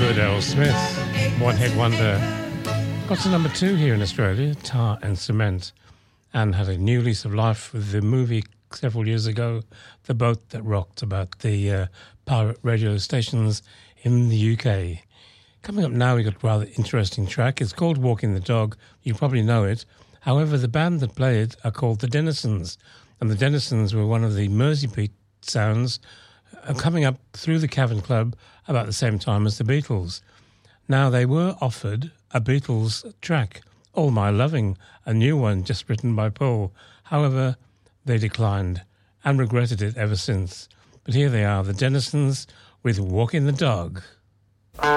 good, Errol Smith, one-hit wonder. Got to number 2 here in Australia, Tar and Cement, and had a new lease of life with the movie several years ago, The Boat That Rocked, about the pirate radio stations in the UK. Coming up now, we've got a rather interesting track. It's called Walking the Dog. You probably know it. However, the band that play it are called the Dennisons, and the Dennisons were one of the Merseybeat sounds coming up through the Cavern Club about the same time as the Beatles. Now, they were offered a Beatles track, All My Loving, a new one just written by Paul. However, they declined and regretted it ever since. But here they are, the Dennisons with Walking the Dog.